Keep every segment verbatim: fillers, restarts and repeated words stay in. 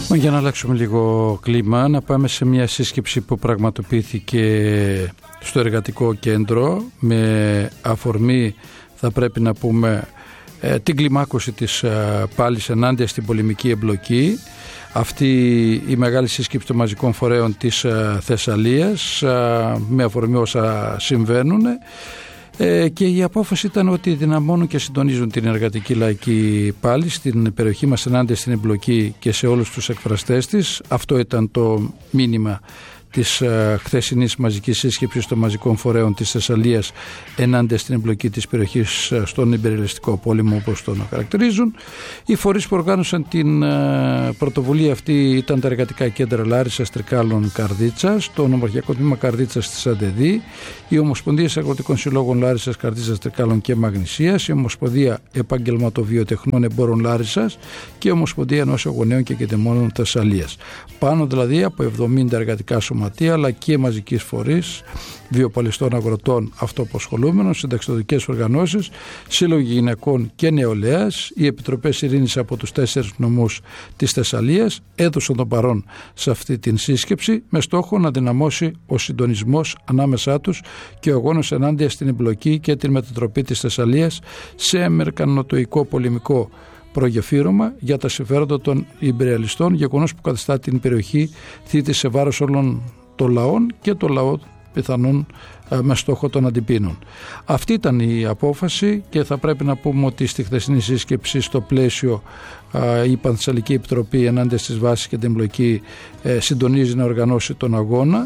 Για να αλλάξουμε λίγο κλίμα, να πάμε σε μια σύσκεψη που πραγματοποιήθηκε στο Εργατικό Κέντρο με αφορμή, θα πρέπει να πούμε, την κλιμάκωση της πάλης ενάντια στην πολεμική εμπλοκή. Αυτή η μεγάλη σύσκεψη των μαζικών φορέων της Θεσσαλίας με αφορμή όσα συμβαίνουν, και η απόφαση ήταν ότι δυναμώνουν και συντονίζουν την εργατική λαϊκή πάλη στην περιοχή μας ενάντια στην εμπλοκή και σε όλους τους εκφραστές της. Αυτό ήταν το μήνυμα της uh, χθεσινής μαζικής σύσκεψης των μαζικών φορέων της Θεσσαλίας ενάντια στην εμπλοκή της περιοχής uh, στον υπεριαλιστικό πόλεμο, όπως τον χαρακτηρίζουν. Οι φορείς που οργάνωσαν την uh, πρωτοβουλία αυτή ήταν τα εργατικά κέντρα Λάρισσας, Τρικάλων, Καρδίτσας, το Νομαρχιακό Τμήμα Καρδίτσας της ΑΝΤΕΔΗ, οι Ομοσπονδίες Αγροτικών Συλλόγων Λάρισσας, Καρδίτσας, Τρικάλων και Μαγνησίας, η Ομοσπονδία Επαγγελματοβιοτεχνών Εμπόρων Λάρισσας και η Ομοσπονδία Ενώσεων Γονέων και Κεντεμόνων Θεσσαλίας. Πάνω δηλαδή από εβδομήντα εργατικά σωματεία αλλά και μαζικής φορείς, βιοπαλιστών αγροτών, αυτοαπασχολούμενων, συνταξιδοτικές οργανώσεις, σύλλογοι γυναικών και νεολαίας, οι επιτροπές ειρήνης από τους τέσσερις νομούς της Θεσσαλίας έδωσαν τον παρόν σε αυτή την σύσκεψη με στόχο να δυναμώσει ο συντονισμός ανάμεσά τους και ο αγώνας ενάντια στην εμπλοκή και την μετατροπή της Θεσσαλίας σε αμερικανοτοϊκό πολεμικό προγεφύρωμα για τα συμφέροντα των υπεριαλιστών, γεγονός που καθιστά την περιοχή θήτη σε βάρος όλων των λαών και το λαό πιθανόν με στόχο των αντιπίνων. Αυτή ήταν η απόφαση και θα πρέπει να πούμε ότι στη χθεσινή σύσκεψη στο πλαίσιο η Πανθεσσαλική Επιτροπή ενάντια στις βάσεις και την εμπλοκή συντονίζει να οργανώσει τον αγώνα.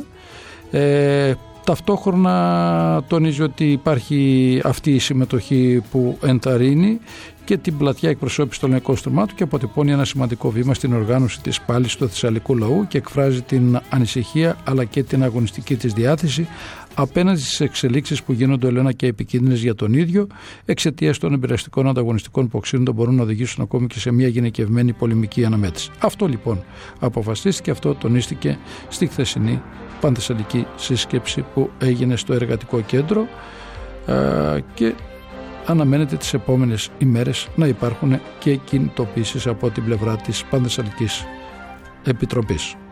Ε, ταυτόχρονα τονίζει ότι υπάρχει αυτή η συμμετοχή που ενθαρρύνει και την πλατιά εκπροσώπηση των λαϊκών στρωμάτων και αποτυπώνει ένα σημαντικό βήμα στην οργάνωση της πάλης του θεσσαλικού λαού και εκφράζει την ανησυχία αλλά και την αγωνιστική της διάθεση απέναντι στις εξελίξεις που γίνονται όλο ένα και επικίνδυνες για τον ίδιο εξαιτίας των επηρεαστικών ανταγωνιστικών που οξύνονται μπορούν να οδηγήσουν ακόμη και σε μια γενικευμένη πολεμική αναμέτρηση. Αυτό λοιπόν αποφασίστηκε, αυτό τονίστηκε στη χθεσινή πανθεσσαλική σύσκεψη που έγινε στο Εργατικό Κέντρο και αναμένεται τις επόμενες ημέρες να υπάρχουν και κινητοποίησεις από την πλευρά της Πανθεσσαλικής Επιτροπής.